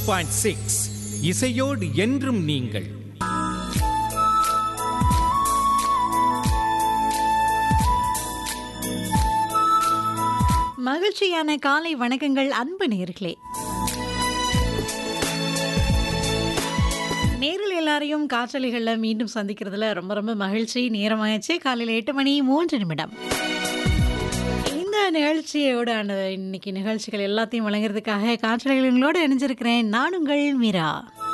102.6 இசையோடு என்றும் நீங்கள். மகிழ்ச்சியான காலை வணக்கங்கள் அன்பு நேயர்களே. நேரில் எல்லாரையும் காற்றலைகளில் மீண்டும் சந்திக்கிறதுல ரொம்ப ரொம்ப மகிழ்ச்சி. நேரமாயிடுச்சு, காலையில் 8:03. இந்த நிகழ்ச்சியோட இன்னைக்கு நிகழ்ச்சிகள் எல்லாத்தையும் வழங்குறதுக்காக காற்றலைகளோடு இணைஞ்சிருக்கிறேன். நான் உங்கள் மீரா.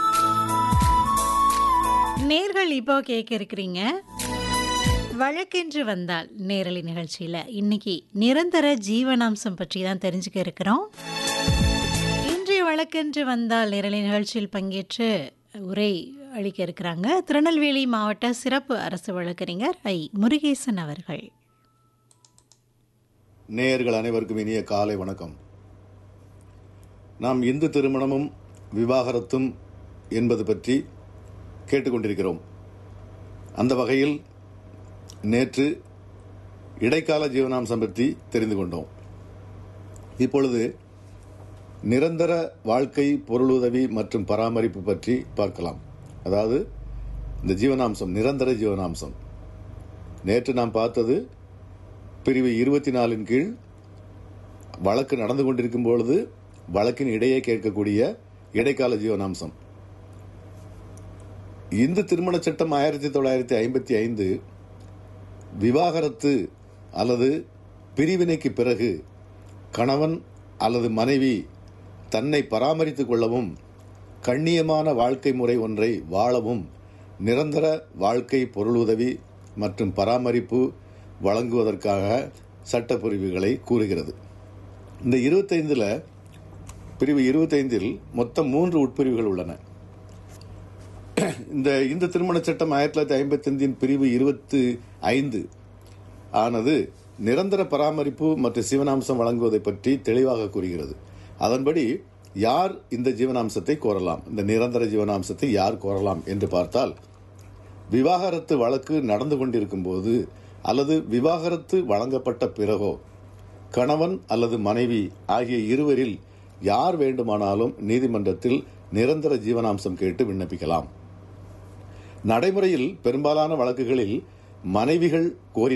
நேர்கள் இப்போ கேட்க இருக்கிறீங்க வழக்கென்று வந்தால் நேரலை நிகழ்ச்சியில் இன்னைக்கு நிரந்தர ஜீவனாம்சம் பற்றி தான் தெரிஞ்சுக்க இருக்கிறோம். இன்றைய வழக்கென்று வந்தால் நேரலை நிகழ்ச்சியில் பங்கேற்று உரை அளிக்க இருக்கிறாங்க திருநெல்வேலி மாவட்ட சிறப்பு அரசு வழக்கறிஞர் ஐ. முருகேசன் அவர்கள். நேயர்கள் அனைவருக்கும் இனிய காலை வணக்கம். நாம் இந்து திருமணமும் விவாகரத்தும் என்பது பற்றி கேட்டுக்கொண்டிருக்கிறோம். அந்த வகையில் நேற்று இடைக்கால ஜீவனாம்சம் பற்றி தெரிந்து கொண்டோம். இப்பொழுது நிரந்தர வாழ்க்கை பொருளுதவி மற்றும் பராமரிப்பு பற்றி பார்க்கலாம். அதாவது இந்த ஜீவனாம்சம் நிரந்தர ஜீவனாம்சம் நேற்று நாம் பார்த்தது பிரிவு 24 கீழ் வழக்கு நடந்து கொண்டிருக்கும் பொழுது வழக்கின் இடையே கேட்கக்கூடிய இடைக்கால ஜீவனாம்சம். இந்து திருமண சட்டம் 1955 விவாகரத்து அல்லது பிரிவினைக்கு பிறகு கணவன் அல்லது மனைவி தன்னை பராமரித்துக் கொள்ளவும் கண்ணியமான வாழ்க்கை முறை ஒன்றை வாழவும் நிரந்தர வாழ்க்கை பொருளுதவி மற்றும் பராமரிப்பு வழங்குவதற்காக சட்டப்பிரிவுகளை கூறுகிறது. இந்த 25 பிரிவு 25 மொத்தம் 3 உட்பிரிவுகள் உள்ளன. இந்த இந்து திருமண சட்டம் 1955 பிரிவு 25 ஆனது நிரந்தர பராமரிப்பு மற்றும் ஜீவனாம்சம் வழங்குவதை பற்றி தெளிவாக கூறுகிறது. அதன்படி யார் இந்த ஜீவனாம்சத்தை கோரலாம், இந்த நிரந்தர ஜீவனாம்சத்தை யார் கோரலாம் என்று பார்த்தால், விவாகரத்து வழக்கு நடந்து கொண்டிருக்கும் போது அல்லது விவாகரத்து வழங்கப்பட்ட பிறகோ கணவன் அல்லது மனைவி ஆகிய இருவரில் யார் வேண்டுமானாலும் நீதிமன்றத்தில் நிரந்தர ஜீவனாம்சம் கேட்டு விண்ணப்பிக்கலாம். நடைமுறையில் பெரும்பாலான வழக்குகளில் மனைவிகள் கோரி